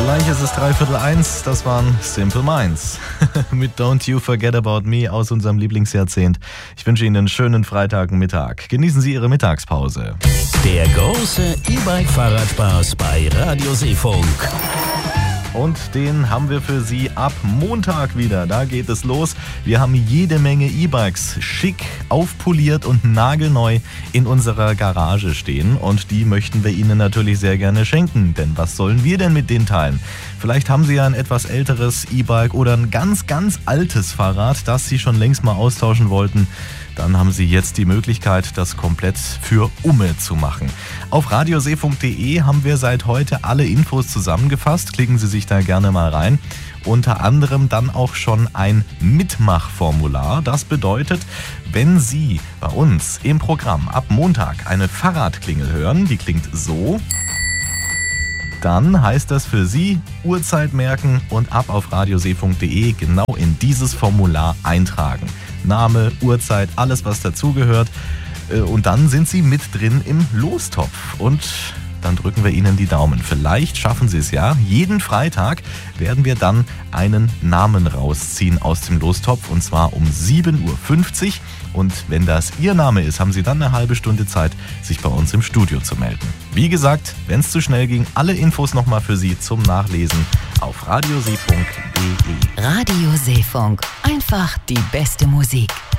Gleich ist es 1:15, das waren Simple Minds mit Don't You Forget About Me aus unserem Lieblingsjahrzehnt. Ich wünsche Ihnen einen schönen Freitagmittag. Genießen Sie Ihre Mittagspause. Der große E-Bike-Fahrradspaß bei Radio Seefunk. Und den haben wir für Sie ab Montag wieder. Da geht es los. Wir haben jede Menge E-Bikes schick, aufpoliert und nagelneu in unserer Garage stehen. Und die möchten wir Ihnen natürlich sehr gerne schenken. Denn was sollen wir denn mit den Teilen? Vielleicht haben Sie ja ein etwas älteres E-Bike oder ein ganz, ganz altes Fahrrad, das Sie schon längst mal austauschen wollten. Dann haben Sie jetzt die Möglichkeit, das komplett für Umme zu machen. Auf radioseefunk.de haben wir seit heute alle Infos zusammengefasst. Klicken Sie sich da gerne mal rein. Unter anderem dann auch schon ein Mitmachformular. Das bedeutet, wenn Sie bei uns im Programm ab Montag eine Fahrradklingel hören, die klingt so, dann heißt das für Sie Uhrzeit merken und ab auf radioseefunk.de genau in dieses Formular eintragen. Name, Uhrzeit, alles was dazugehört. Und dann sind Sie mit drin im Lostopf. Und dann drücken wir Ihnen die Daumen. Vielleicht schaffen Sie es ja. Jeden Freitag werden wir dann einen Namen rausziehen aus dem Lostopf. Und zwar um 7:50 Uhr. Und wenn das Ihr Name ist, haben Sie dann eine halbe Stunde Zeit, sich bei uns im Studio zu melden. Wie gesagt, wenn es zu schnell ging, alle Infos nochmal für Sie zum Nachlesen auf radioseefunk.de. Radio Seefunk. Einfach die beste Musik.